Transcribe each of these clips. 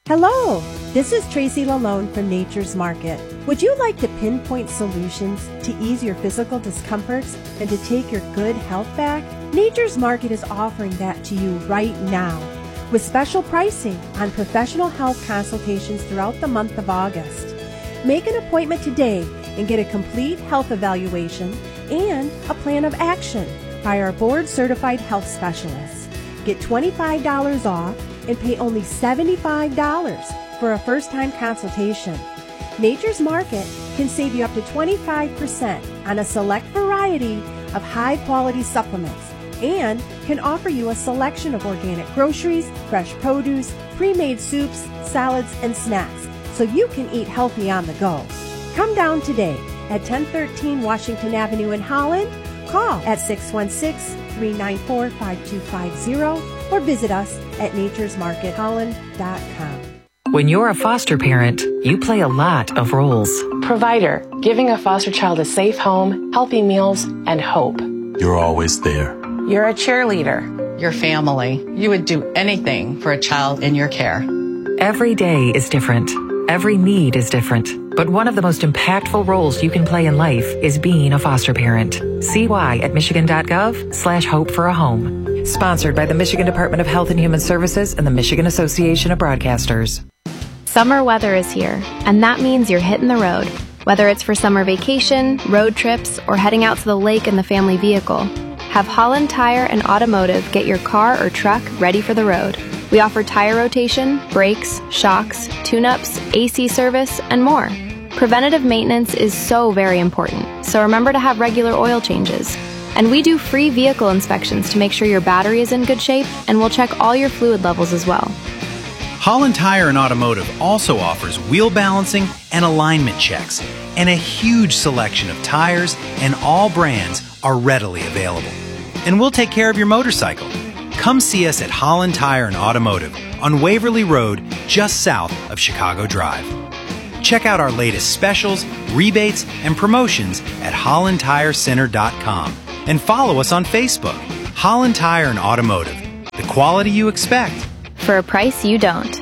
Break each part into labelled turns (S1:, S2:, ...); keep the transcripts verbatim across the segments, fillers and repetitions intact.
S1: Hello, this is Tracy Lalone from Nature's Market. Would you like to pinpoint solutions to ease your physical discomforts and to take your good health back? Nature's Market is offering that to you right now with special pricing on professional health consultations throughout the month of August. Make an appointment today and get a complete health evaluation and a plan of action by our board-certified health specialists. Get twenty-five dollars off and pay only seventy-five dollars for a first-time consultation. Nature's Market can save you up to twenty-five percent on a select variety of high-quality supplements and can offer you a selection of organic groceries, fresh produce, pre-made soups, salads, and snacks so you can eat healthy on the go. Come down today at ten thirteen Washington Avenue in Holland. Call at six one six, three nine four, five two five zero or visit us at natures market holland dot com.
S2: When you're a foster parent, you play a lot of roles.
S3: Provider, giving a foster child a safe home, healthy meals, and hope.
S4: You're always there.
S3: You're a cheerleader.
S5: Your family. You would do anything for a child in your care.
S2: Every day is different. Every need is different. But one of the most impactful roles you can play in life is being a foster parent. See why at michigan.gov slash hope for a home. Sponsored by the Michigan Department of Health and Human Services and the Michigan Association of Broadcasters.
S6: Summer weather is here, and that means you're hitting the road. Whether it's for summer vacation, road trips, or heading out to the lake in the family vehicle, have Holland Tire and Automotive get your car or truck ready for the road. We offer tire rotation, brakes, shocks, tune-ups, A C service, and more. Preventative maintenance is so very important, so remember to have regular oil changes. And we do free vehicle inspections to make sure your battery is in good shape, and we'll check all your fluid levels as well.
S7: Holland Tire and Automotive also offers wheel balancing and alignment checks, and a huge selection of tires and all brands are readily available. And we'll take care of your motorcycle. Come see us at Holland Tire and Automotive on Waverly Road, just south of Chicago Drive. Check out our latest specials, rebates, and promotions at holland tire center dot com and follow us on Facebook. Holland Tire and Automotive, the quality you expect
S6: for a price you don't.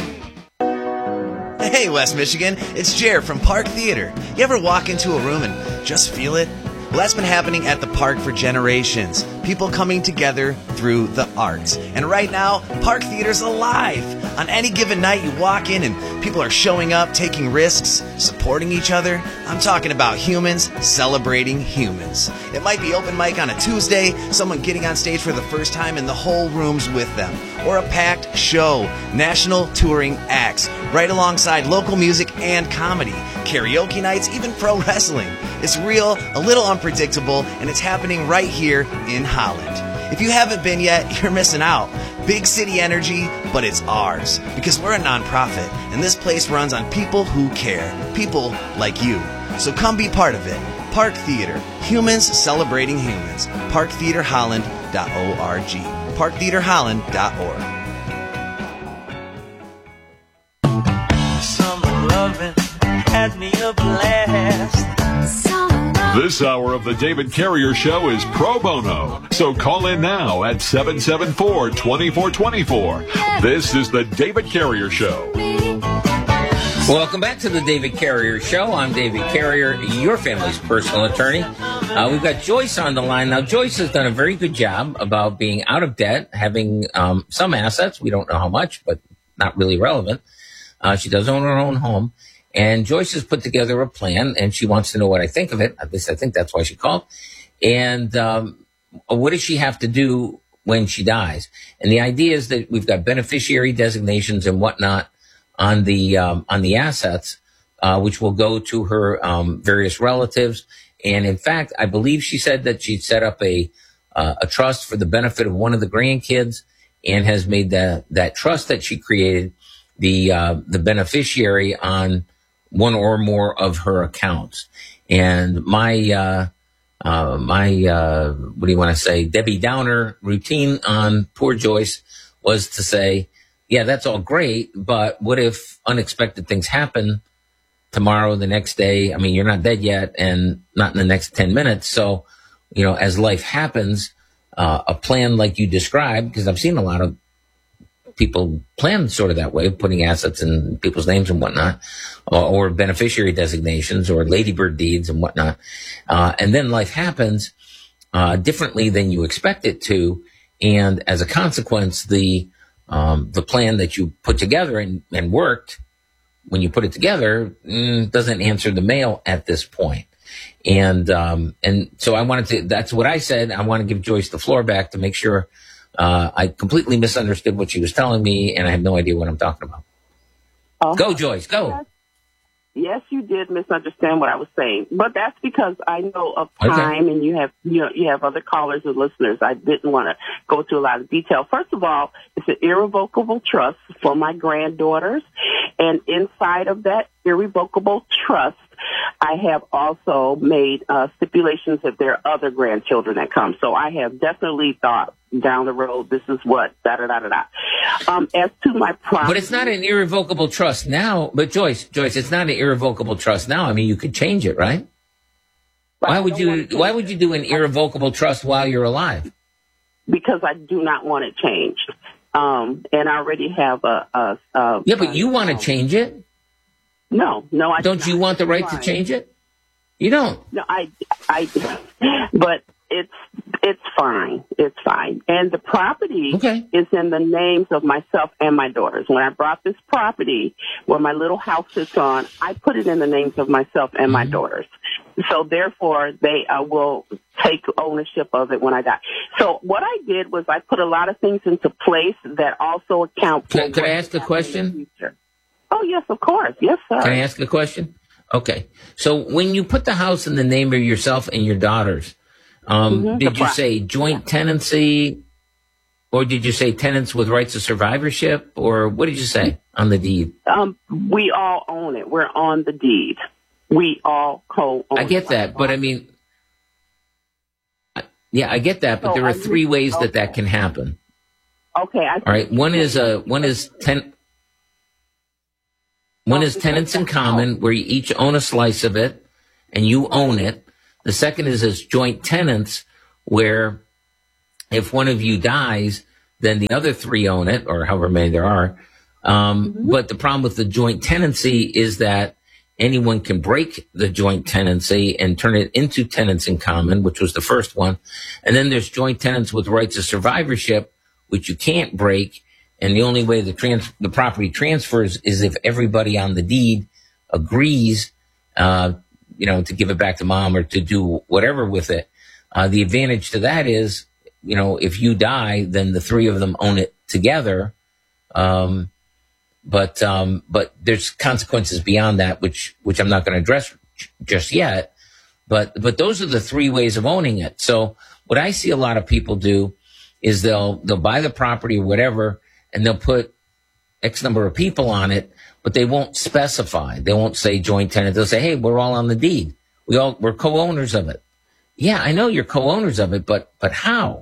S8: Hey, West Michigan, it's Jer from Park Theater. You ever walk into a room and just feel it? Well, that's been happening at the park for generations. People coming together through the arts. And right now, Park Theater's alive. On any given night, you walk in and people are showing up, taking risks, supporting each other. I'm talking about humans celebrating humans. It might be open mic on a Tuesday, someone getting on stage for the first time and the whole room's with them. Or a packed show, national touring acts, right alongside local music and comedy, karaoke nights, even pro wrestling. It's real, a little unpredictable, and it's happening right here in Holland. If you haven't been yet, you're missing out. Big city energy, but it's ours. Because we're a nonprofit, and this place runs on people who care. People like you. So come be part of it. Park Theater. Humans celebrating humans. park theater holland dot org. park theater holland dot org.
S9: Summer loving had me a blast.
S10: This hour of the David Carrier Show is pro bono, so call in now at seven seven four, two four two four. This is the David Carrier Show.
S11: Welcome back to the David Carrier Show. I'm David Carrier, your family's personal attorney. Uh, we've got Joyce on the line. Now, Joyce has done a very good job about being out of debt, having um, some assets. We don't know how much, but not really relevant. Uh, she does own her own home. And Joyce has put together a plan, and she wants to know what I think of it. At least I think that's why she called. And um, what does she have to do when she dies? And the idea is that we've got beneficiary designations and whatnot on the um, on the assets, uh, which will go to her um, various relatives. And in fact, I believe she said that she'd set up a uh, a trust for the benefit of one of the grandkids, and has made that that trust that she created the uh, the beneficiary on one or more of her accounts. And my, uh, uh, my, uh, what do you want to say? Debbie Downer routine on poor Joyce was to say, yeah, that's all great, but what if unexpected things happen tomorrow, the next day? I mean, you're not dead yet and not in the next ten minutes. So, you know, as life happens, uh, a plan like you described, because I've seen a lot of people plan sort of that way, putting assets in people's names and whatnot, or, or beneficiary designations or ladybird deeds and whatnot. Uh, and then life happens uh, differently than you expect it to. And as a consequence, the um, the plan that you put together and, and worked, when you put it together, mm, doesn't answer the mail at this point. And um, and so I wanted to, that's what I said. I want to give Joyce the floor back to make sure uh, I completely misunderstood what she was telling me, and I have no idea what I'm talking about. Uh, go, Joyce, go.
S4: Yes, yes, you did misunderstand what I was saying, but that's because I know of time, okay. and you have you know you have other callers and listeners. I didn't want to go through a lot of detail. First of all, it's an irrevocable trust for my granddaughters, and inside of that irrevocable trust, I have also made uh, stipulations that there are other grandchildren that come. So I have definitely thought down the road, this is what, da-da-da-da-da. Um, as to my property.
S11: But it's not an irrevocable trust now. But Joyce, Joyce, it's not an irrevocable trust now. I mean, you could change it, right? But why would you, why would you do an irrevocable trust while you're alive?
S4: Because I do not want it changed. Um, and I already have a, a, a
S11: Yeah, but you want to change it?
S4: No, no, I
S11: don't. You want the right to change it? You don't.
S4: No, I, I, but it's, it's fine. It's fine. And the property
S11: okay.
S4: is in the names of myself and my daughters. When I brought this property where my little house sits on, I put it in the names of myself and mm-hmm. my daughters. So therefore, they uh, will take ownership of it when I die. So what I did was I put a lot of things into place that also account for.
S11: Could, could I ask a question?
S4: Oh, yes, of course. Yes, sir.
S11: Can I ask a question? Okay. So when you put the house in the name of yourself and your daughters, um, mm-hmm. did you say joint tenancy, or did you say tenants with rights of survivorship, or what did you say on the deed?
S4: Um, we all own it. We're on the deed. We all co-own it.
S11: I get that, but I mean, yeah, I get that, but so there are three ways okay. that that can happen.
S4: Okay. I
S11: all right. One is a, one is ten. One is tenants in common, where you each own a slice of it, and you own it. The second is as joint tenants, where if one of you dies, then the other three own it, or however many there are. Um, mm-hmm. But the problem with the joint tenancy is that anyone can break the joint tenancy and turn it into tenants in common, which was the first one. And then there's joint tenants with rights of survivorship, which you can't break. And the only way the trans- the property transfers is if everybody on the deed agrees, uh, you know, to give it back to mom or to do whatever with it. Uh, the advantage to that is, you know, if you die, then the three of them own it together. Um, but, um, but there's consequences beyond that, which, which I'm not going to address just yet. But, but those are the three ways of owning it. So what I see a lot of people do is they'll, they'll buy the property or whatever, and they'll put X number of people on it, but they won't specify. They won't say joint tenant. They'll say, hey, we're all on the deed. We all, we're co-owners of it. Yeah, I know you're co-owners of it, but, but how?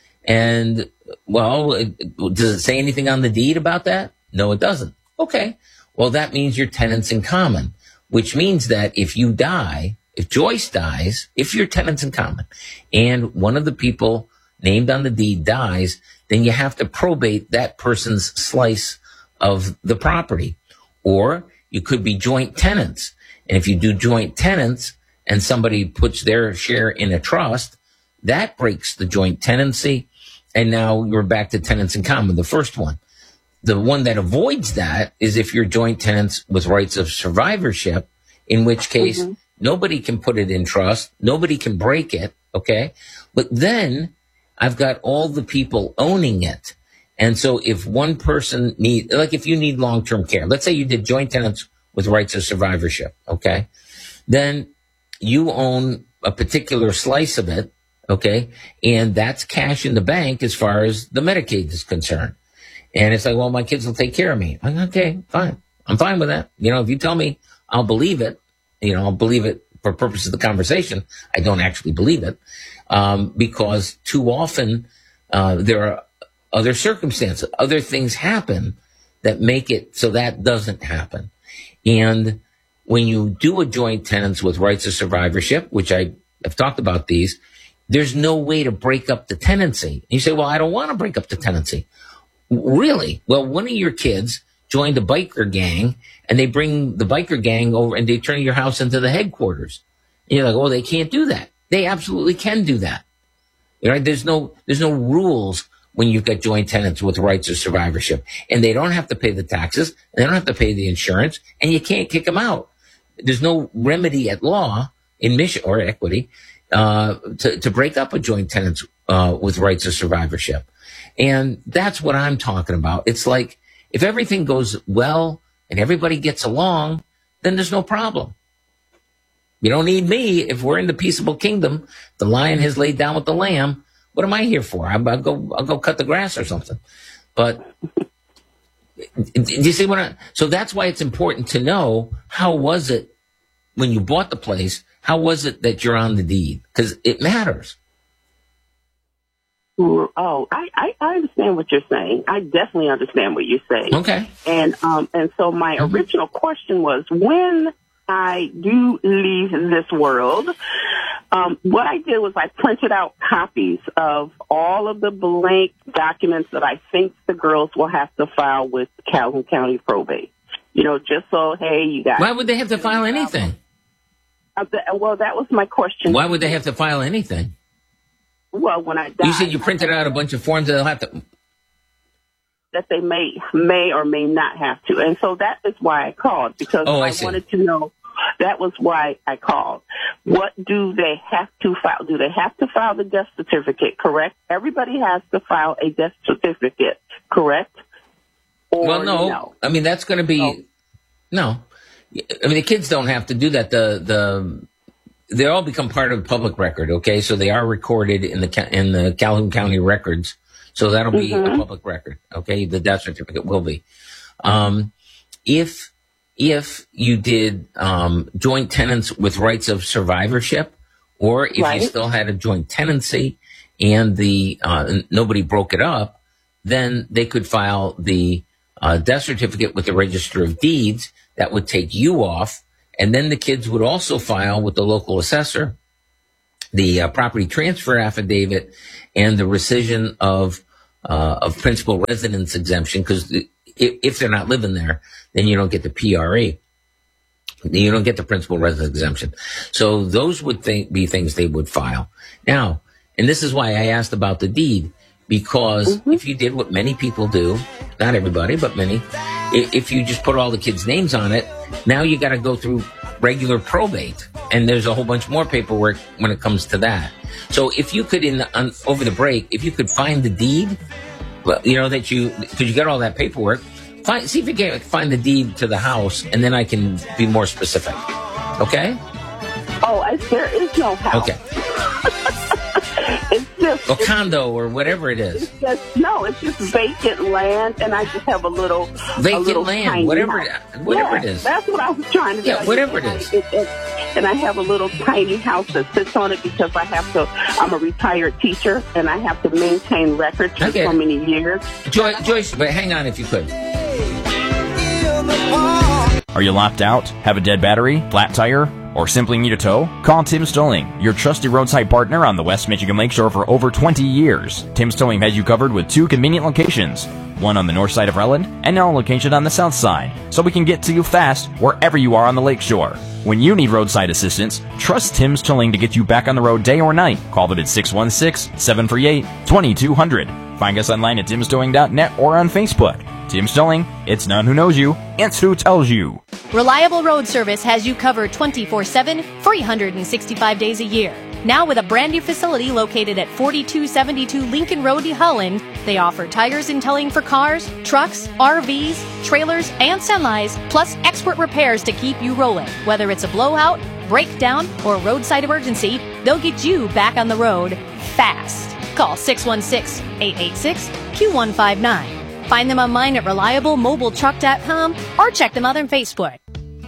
S11: And, well, it, does it say anything on the deed about that? No, it doesn't. Okay. Well, that means you're tenants in common, which means that if you die, if Joyce dies, if you're tenants in common, and one of the people named on the deed dies, then you have to probate that person's slice of the property. Or you could be joint tenants. And if you do joint tenants and somebody puts their share in a trust, that breaks the joint tenancy. And now you're back to tenants in common, the first one. The one that avoids that is if you're joint tenants with rights of survivorship, in which case mm-hmm. nobody can put it in trust. Nobody can break it. Okay. But then I've got all the people owning it. And so if one person need, like if you need long-term care, let's say you did joint tenants with rights of survivorship, okay? Then you own a particular slice of it, okay? And that's cash in the bank as far as the Medicaid is concerned. And it's like, well, my kids will take care of me. I'm like, okay, fine. I'm fine with that. You know, if you tell me, I'll believe it. You know, I'll believe it for purposes of the conversation. I don't actually believe it. Um, because too often, uh, there are other circumstances, other things happen that make it so that doesn't happen. And when you do a joint tenants with rights of survivorship, which I have talked about these, there's no way to break up the tenancy. You say, well, I don't want to break up the tenancy. Really? Well, one of your kids joined a biker gang, and they bring the biker gang over, and they turn your house into the headquarters. And you're like, oh, they can't do that. They absolutely can do that. You know, there's no, there's no rules when you've got joint tenants with rights of survivorship, and they don't have to pay the taxes, and they don't have to pay the insurance, and you can't kick them out. There's no remedy at law in Michigan or equity uh, to, to break up a joint tenants uh, with rights of survivorship. And that's what I'm talking about. It's like, if everything goes well and everybody gets along, then there's no problem. You don't need me if we're in the peaceable kingdom. The lion has laid down with the lamb. What am I here for? I'll, I'll go. I'll go cut the grass or something. But do you see what I? So that's why it's important to know, how was it when you bought the place? How was it that you're on the deed? Because it matters.
S4: Oh, I, I, I understand what you're saying. I definitely understand what you're saying.
S11: Okay.
S4: And um and so my mm-hmm. original question was, when I do leave this world, um, what I did was I printed out copies of all of the blank documents that I think the girls will have to file with Calhoun County Probate. You know, just so, hey, you got.
S11: Why would they have to file anything?
S4: Uh, the, well, that was my question.
S11: Why would they have to file anything?
S4: Well, when I died,
S11: you said you printed out a bunch of forms that they'll have to.
S4: That they may may or may not have to, and so that is why I called, because
S11: oh, I,
S4: I
S11: see.
S4: wanted to know. That was why I called. What do they have to file? Do they have to file the death certificate? Correct. Everybody has to file a death certificate. Correct. Or
S11: well, no.
S4: no.
S11: I mean, that's going to be oh. no. I mean, the kids don't have to do that. The the. They all become part of the public record, okay? So they are recorded in the in the Calhoun County records. So that'll be mm-hmm. a public record, okay? The death certificate will be. Um, if if you did um, joint tenants with rights of survivorship, or if right. you still had a joint tenancy and the uh, nobody broke it up, then they could file the uh, death certificate with the Register of Deeds. That would take you off. And then the kids would also file with the local assessor the uh, property transfer affidavit and the rescission of uh, of principal residence exemption, because if, if they're not living there, then you don't get the P R E. You don't get the principal residence exemption. So those would th- be things they would file. Now, and this is why I asked about the deed, because mm-hmm. if you did what many people do, not everybody, but many, if you just put all the kids' names on it, now you got to go through regular probate, and there's a whole bunch more paperwork when it comes to that. So if you could, in the, on, over the break, if you could find the deed, well, you know, that you, because you got all that paperwork, find, see if you can find the deed to the house, and then I can be more specific. Okay?
S4: Oh, I, there is no house.
S11: Okay.
S4: It's just
S11: a condo or whatever it is.
S4: It's just, no, it's just vacant land, and I just have a little
S11: vacant
S4: a little
S11: land, whatever, it, whatever
S4: yeah,
S11: it is.
S4: That's what I was trying to do.
S11: Yeah, whatever it is.
S4: It, it, and I have a little tiny house that sits on it because I have to. I'm a retired teacher, and I have to maintain records for so many years.
S11: Joy, Joyce, but hang on if you could.
S12: Are you locked out? Have a dead battery? Flat tire? Or simply need a tow? Call Tim's Towing, your trusted roadside partner on the West Michigan Lakeshore for over twenty years. Tim's Towing has you covered with two convenient locations, one on the north side of Rutland and now a location on the south side, so we can get to you fast wherever you are on the lakeshore. When you need roadside assistance, trust Tim's Towing to get you back on the road day or night. Call them at six one six, seven three eight, two two zero zero. Find us online at tims towing dot net or on Facebook. Tim's Towing, it's none who knows you, it's who tells you.
S13: Reliable Road Service has you covered twenty-four seven, three hundred sixty-five days a year. Now with a brand new facility located at forty-two seventy-two Lincoln Road, Holland, they offer tires and towing for cars, trucks, R Vs, trailers, and semis, plus expert repairs to keep you rolling. Whether it's a blowout, breakdown, or roadside emergency, they'll get you back on the road fast. Call six one six, eight eight six, two one five nine. Find them online at reliable mobile truck dot com or check them out on Facebook.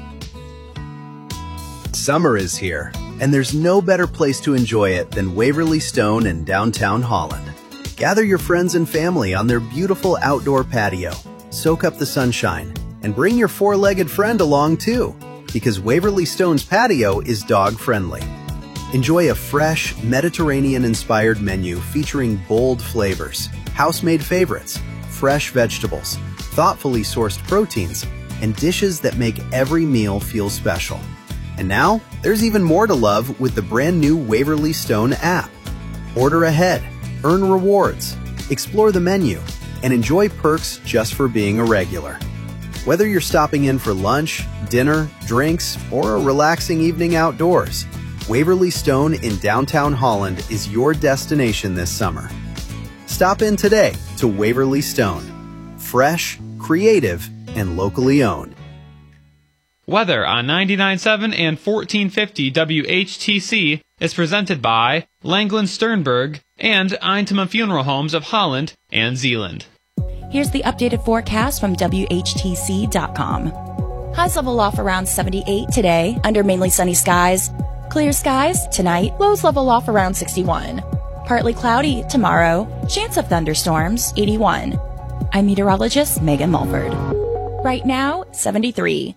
S14: Summer is here, and there's no better place to enjoy it than Waverly Stone in downtown Holland. Gather your friends and family on their beautiful outdoor patio, soak up the sunshine, and bring your four-legged friend along too, because Waverly Stone's patio is dog-friendly. Enjoy a fresh, Mediterranean-inspired menu featuring bold flavors, house-made favorites, fresh vegetables, thoughtfully sourced proteins, and dishes that make every meal feel special. And now, there's even more to love with the brand new Waverly Stone app. Order ahead, earn rewards, explore the menu, and enjoy perks just for being a regular. Whether you're stopping in for lunch, dinner, drinks, or a relaxing evening outdoors, Waverly Stone in downtown Holland is your destination this summer. Stop in today to Waverly Stone. Fresh, creative, and locally owned.
S15: Weather on ninety-nine point seven and fourteen fifty W H T C is presented by Langland Sternberg and Eintema Funeral Homes of Holland and Zealand.
S16: Here's the updated forecast from W H T C dot com. Highs level off around seventy-eight today, under mainly sunny skies. Clear skies tonight, lows level off around sixty-one. Partly cloudy tomorrow, chance of thunderstorms, eighty-one. I'm meteorologist Megan Mulford. Right now, seventy-three.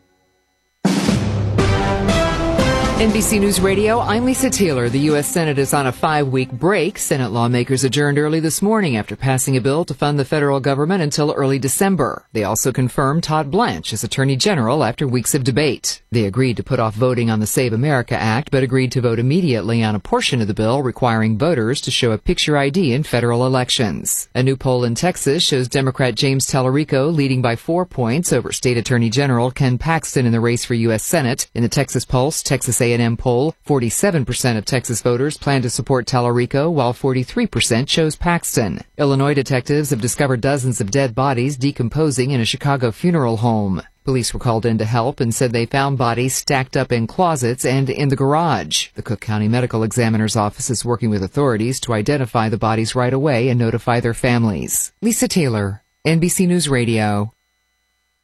S17: N B C News Radio, I'm Lisa Taylor. The U S Senate is on a five-week break. Senate lawmakers adjourned early this morning after passing a bill to fund the federal government until early December. They also confirmed Todd Blanche as Attorney General after weeks of debate. They agreed to put off voting on the Save America Act, but agreed to vote immediately on a portion of the bill requiring voters to show a picture I D in federal elections. A new poll in Texas shows Democrat James Tallarico leading by four points over State Attorney General Ken Paxton in the race for U S Senate. In the Texas Pulse, Texas A and M poll, forty-seven percent of Texas voters plan to support Tallarico, while forty-three percent chose Paxton. Illinois detectives have discovered dozens of dead bodies decomposing in a Chicago funeral home. Police were called in to help and said they found bodies stacked up in closets and in the garage. The Cook County Medical Examiner's Office is working with authorities to identify the bodies right away and notify their families. Lisa Taylor, N B C News Radio.